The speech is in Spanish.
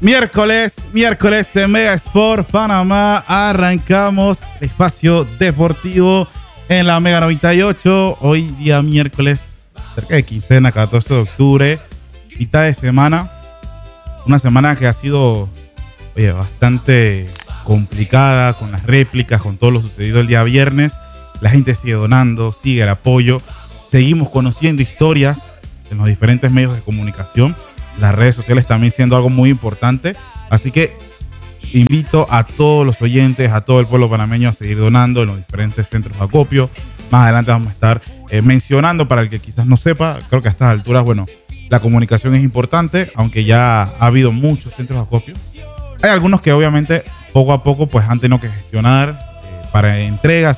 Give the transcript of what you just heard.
Miércoles de Mega Sport Panamá. Arrancamos el espacio deportivo en la Mega 98. Hoy día miércoles, cerca de quincena, 14 de octubre, mitad de semana. Una semana que ha sido bastante complicada con las réplicas, con todo lo sucedido el día viernes. La gente sigue donando, sigue el apoyo. Seguimos conociendo historias en los diferentes medios de comunicación. Las redes sociales también siendo algo muy importante. Así que invito a todos los oyentes, a todo el pueblo panameño a seguir donando en los diferentes centros de acopio. Más adelante vamos a estar mencionando, para el que quizás no sepa, creo que a estas alturas, la comunicación es importante, aunque ya ha habido muchos centros de acopio. Hay algunos que obviamente poco a poco pues han tenido que gestionar para entregas